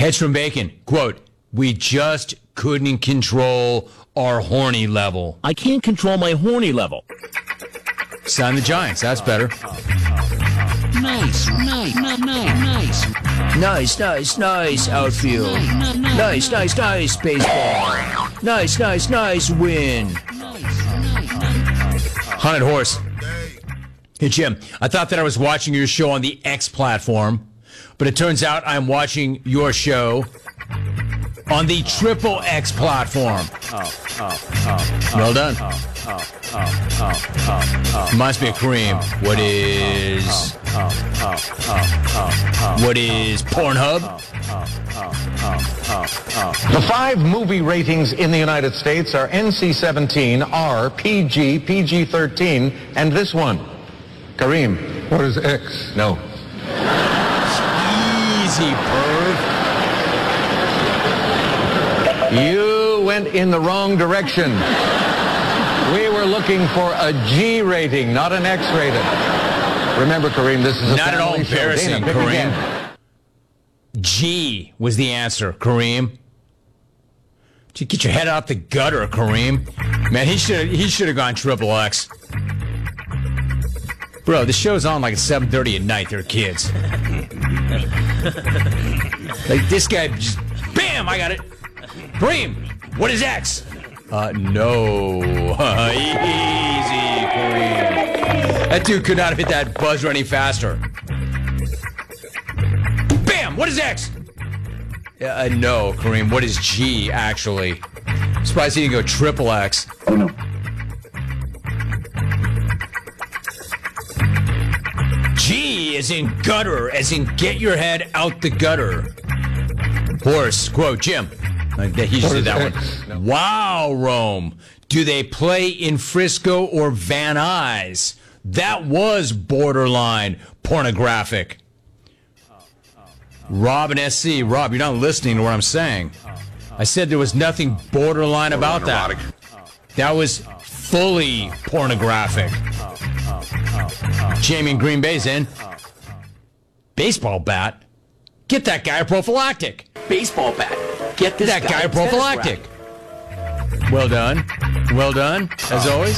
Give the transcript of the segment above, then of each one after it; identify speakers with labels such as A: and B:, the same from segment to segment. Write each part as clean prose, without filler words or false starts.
A: Heads from Bacon, quote, we just couldn't control our horny level.
B: I can't control my horny level.
A: Sign the Giants. That's better.
B: Nice, outfield. Nice, baseball. Nice, win.
A: Haunted Horse. Hey, Jim, I thought that I was watching your show on the X platform, but it turns out I'm watching your show on the Triple X platform. Well done. Reminds me of Kareem. What is Pornhub?
C: The 5 movie ratings in the United States are NC-17, R, PG, PG-13, and this one. Kareem.
D: What is X?
C: No.
A: Easy, perv.
C: You went in the wrong direction. We were looking for a G rating, not an X rating. Remember, Kareem, this is a
A: not at all
C: family show.
A: embarrassing,
C: Dana,
A: Kareem. G was the answer, Kareem. Get your head out the gutter, Kareem. Man, he should have gone Triple X. Bro, the show's on like at 7:30 at night. They're kids. Like this guy just, bam, I got it. Kareem, what is X? No. Easy, Kareem. That dude could not have hit that buzzer any faster. Bam, what is X? No, Kareem, what is G, actually? I'm surprised he didn't go Triple X.
D: Oh, no.
A: G as in gutter, as in get your head out the gutter. Horse, quote, Jim. He just did that one. Wow, Rome. Do they play in Frisco or Van Nuys? That was borderline pornographic. Rob and SC. Rob, you're not listening to what I'm saying. I said there was nothing borderline about that. That was fully pornographic. Jamie in Green Bay's in. Baseball bat? Get that guy a prophylactic.
B: Baseball bat. Get this
A: that guy a prophylactic. Well done. Well done, as always.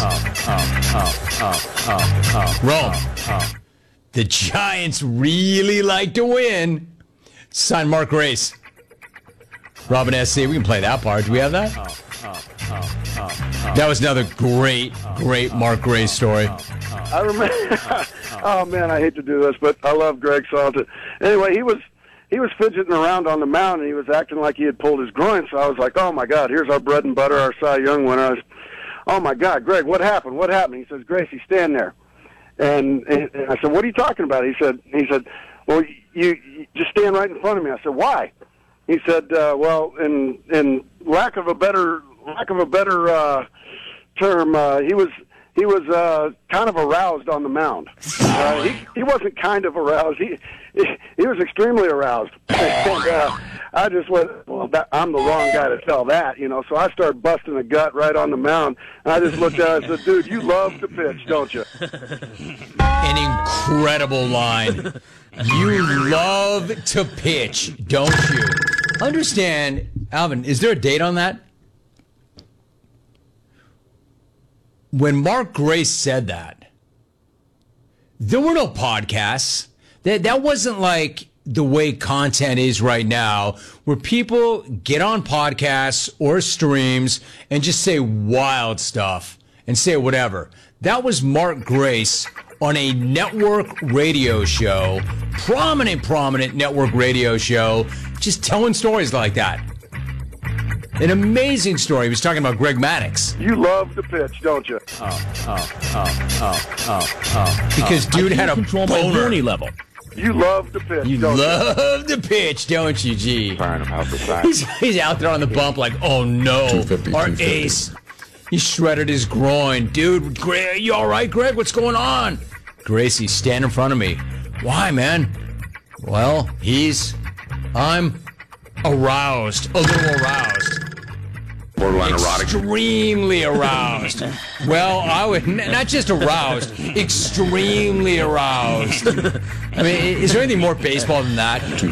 A: Rome. The Giants really like to win. Sign Mark Grace. Robin SC, we can play that part. Do we have that? That was another great Mark Grace story.
E: I remember. Oh man, I hate to do this, but I love Greg Salton. Anyway, he was fidgeting around on the mound, and he was acting like he had pulled his groin. So I was like, "Oh my God, here's our bread and butter, our Cy Young winner." Oh my God, Greg, what happened? What happened? He says, "Gracie, stand there." And I said, "What are you talking about?" He said, "Well, you just stand right in front of me." I said, "Why?" He said, "Well, in lack of a better term, he was kind of aroused on the mound. He wasn't kind of aroused. He was extremely aroused." And I just went, "Well, I'm the wrong guy to tell that, you know." So I started busting a gut right on the mound. And I just looked at him and said, "Dude, you love to pitch, don't you?"
A: An incredible line. You love to pitch, don't you? Understand, Alvin, is there a date on that? When Mark Grace said that, there were no podcasts. That wasn't like the way content is right now, where people get on podcasts or streams and just say wild stuff and say whatever. That was Mark Grace on a network radio show, prominent network radio show, just telling stories like that. An amazing story. He was talking about Greg Maddux.
E: You love to pitch, don't you?
A: Because dude had a boner.
B: Level.
E: You love to pitch,
A: You
E: don't
A: love to pitch, don't you, G? He's out there on the bump like, oh no, our ace. He shredded his groin. Dude, Greg, you all right, Greg? What's going on? Gracie, stand in front of me. Why, man? Well, I'm aroused, a little aroused.
D: Borderline erotic.
A: Extremely aroused. Well, I would not just aroused, extremely aroused. I mean, is there anything more baseball than that?